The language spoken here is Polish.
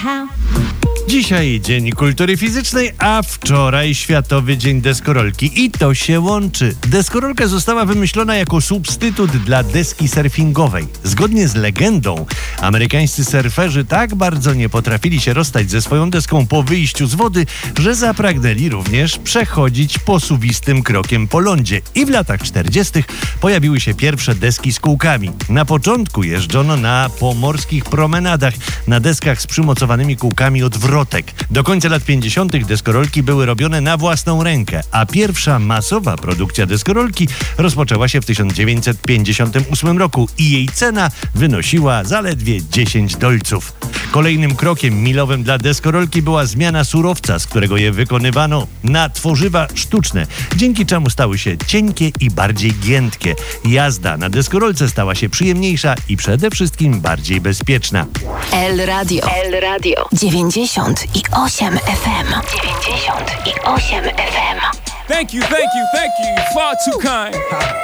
how. Dzisiaj Dzień Kultury Fizycznej, a wczoraj Światowy Dzień Deskorolki. I to się łączy. Deskorolka została wymyślona jako substytut dla deski surfingowej. Zgodnie z legendą, amerykańscy surferzy tak bardzo nie potrafili się rozstać ze swoją deską po wyjściu z wody, że zapragnęli również przechodzić posuwistym krokiem po lądzie. I w latach 40. pojawiły się pierwsze deski z kółkami. Na początku jeżdżono na pomorskich promenadach na deskach z przymocowanymi kółkami od wrotek. Do końca lat 50. deskorolki były robione na własną rękę, a pierwsza masowa produkcja deskorolki rozpoczęła się w 1958 roku i jej cena wynosiła zaledwie $10. Kolejnym krokiem milowym dla deskorolki była zmiana surowca, z którego je wykonywano, na tworzywa sztuczne, dzięki czemu stały się cienkie i bardziej giętkie. Jazda na deskorolce stała się przyjemniejsza i przede wszystkim bardziej bezpieczna. El Radio 98 FM. Thank you. Far too kind.